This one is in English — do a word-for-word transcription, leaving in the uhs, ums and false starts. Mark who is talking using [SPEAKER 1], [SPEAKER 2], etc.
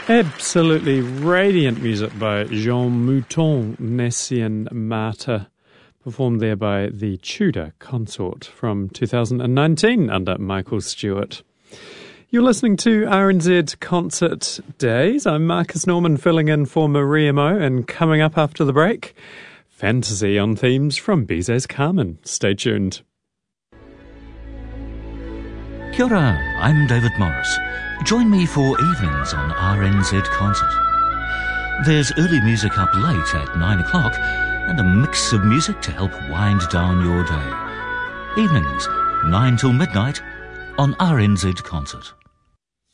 [SPEAKER 1] Absolutely radiant music by Jean Mouton, Nessian Martyr, performed there by the Tudor Consort from two thousand nineteen under Michael Stewart. You're listening to R N Z Concert Days. I'm Marcus Norman filling in for Maria Mo, and coming up after the break, fantasy on themes from Bizet's Carmen. Stay tuned.
[SPEAKER 2] Kia ora, I'm David Morris. Join me for evenings on R N Z Concert. There's early music up late at nine o'clock and a mix of music to help wind down your day. Evenings, nine till midnight on R N Z Concert.